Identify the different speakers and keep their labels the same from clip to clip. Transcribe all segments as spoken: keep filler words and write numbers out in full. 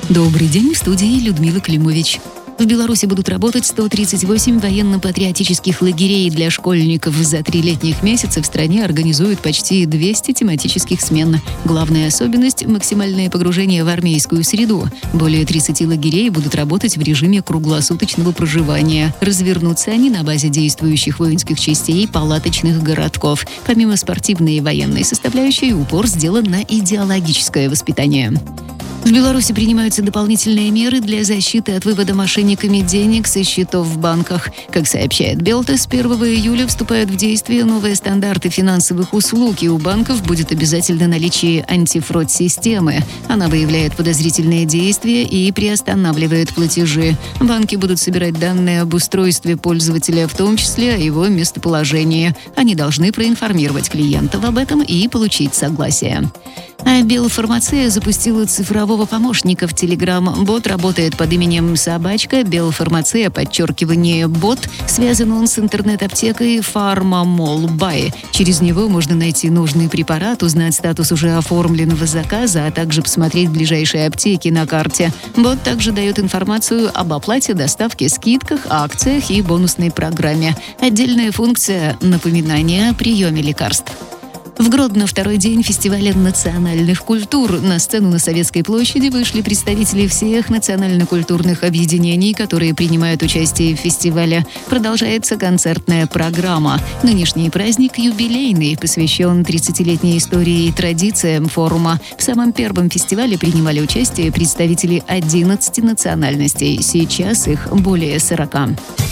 Speaker 1: Добрый день, в студии Людмила Климович. В Беларуси будут работать сто тридцать восемь военно-патриотических лагерей для школьников. За три летних месяца в стране организуют почти двести тематических смен. Главная особенность – максимальное погружение в армейскую среду. Более тридцати лагерей будут работать в режиме круглосуточного проживания. Развернутся они на базе действующих воинских частей палаточных городков. Помимо спортивной и военной составляющей, упор сделан на идеологическое воспитание. В Беларуси принимаются дополнительные меры для защиты от вывода мошенниками денег со счетов в банках. Как сообщает Белта, с первого июля вступают в действие новые стандарты финансовых услуг, и у банков будет обязательно наличие антифрод-системы. Она выявляет подозрительные действия и приостанавливает платежи. Банки будут собирать данные об устройстве пользователя, в том числе о его местоположении. Они должны проинформировать клиентов об этом и получить согласие. А Белфармация запустила цифрового помощника в Telegram. Бот работает под именем «Собачка». Белфармация, подчеркивание «бот». Связан он с интернет-аптекой «Фармамол Бай». Через него можно найти нужный препарат, узнать статус уже оформленного заказа, а также посмотреть ближайшие аптеки на карте. Бот также дает информацию об оплате, доставке, скидках, акциях и бонусной программе. Отдельная функция – напоминание о приеме лекарств. В Гродно второй день фестиваля национальных культур. На сцену на Советской площади вышли представители всех национально-культурных объединений, которые принимают участие в фестивале. Продолжается концертная программа. Нынешний праздник юбилейный, посвящен тридцатилетней истории и традициям форума. В самом первом фестивале принимали участие представители одиннадцати национальностей. Сейчас их более сорока.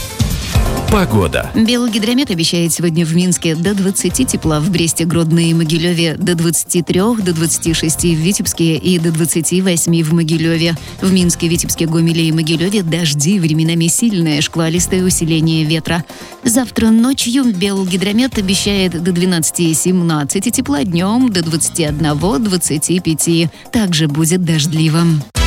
Speaker 2: Погода.
Speaker 1: Белгидромет обещает сегодня в Минске до двадцати тепла, в Бресте, Гродно и Могилеве до двадцати трёх, до двадцати шести в Витебске и до двадцати восьми в Могилеве. В Минске, Витебске, Гомеле и Могилеве дожди, временами сильное шквалистое усиление ветра. Завтра ночью Белгидромет обещает до двенадцати-семнадцати тепла, днем до двадцати одного - двадцати пяти. Также будет дождливо.